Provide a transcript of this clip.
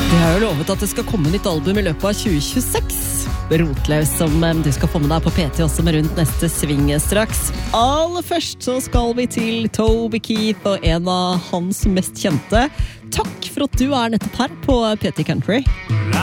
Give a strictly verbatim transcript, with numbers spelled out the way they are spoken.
De har jo lovet at det skal komme nytt album i løpet av tjue tjueseks. Rotløs som du skal få med deg på P T også med rundt neste sving straks. Aller først så skal vi til Toby Keith og en av hans mest kjente. Takk for at du er nettopp her på P T Country.